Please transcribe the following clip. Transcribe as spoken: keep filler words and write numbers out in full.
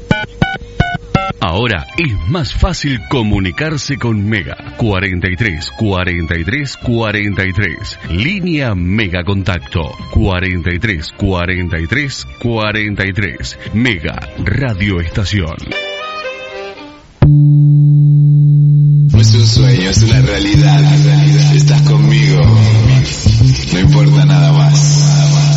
Ahora es más fácil comunicarse con Mega. cuarenta y tres, cuarenta y tres, cuarenta y tres. Línea Mega Contacto. cuarenta y tres, cuarenta y tres, cuarenta y tres. Mega Radio Estación. No es un sueño, es una realidad. Estás conmigo. No importa nada más.